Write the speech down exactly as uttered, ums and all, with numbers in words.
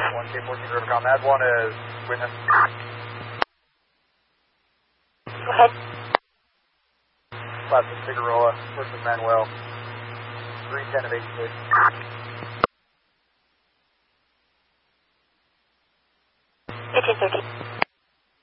one K fourteen Rivercom, Ad one is witness. Go ahead. Classic Figueroa versus Manuel. three ten of eighty-six. fifteen thirteen.